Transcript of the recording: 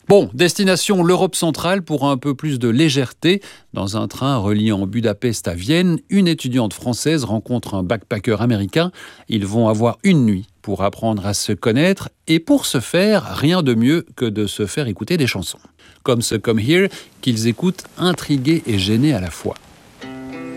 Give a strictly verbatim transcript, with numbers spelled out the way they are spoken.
Bon, destination l'Europe centrale pour un peu plus de légèreté. Dans un train reliant Budapest à Vienne, une étudiante française rencontre un backpacker américain. Ils vont avoir une nuit pour apprendre à se connaître et pour ce faire, rien de mieux que de se faire écouter des chansons. Comme ce Come Here qu'ils écoutent intrigués et gênés à la fois.